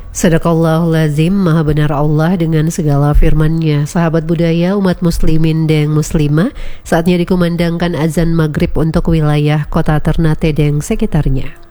Sadaqallahul lazim, maha benar Allah dengan segala firman-Nya. Sahabat budaya umat muslimin dan muslimah, saatnya dikumandangkan azan maghrib untuk wilayah kota Ternate dan sekitarnya.